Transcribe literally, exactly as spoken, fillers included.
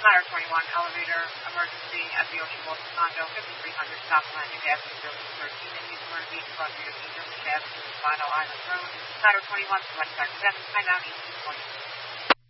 Ladder twenty-one, elevator emergency at the Ocean Boulder condo, fifty-three hundred South Atlantic Avenue, Building thirteen, in Newport Beach, above your New Jersey Avenue, Fino Island Road. Ladder twenty-one, select track seven, timeout eighteen twenty.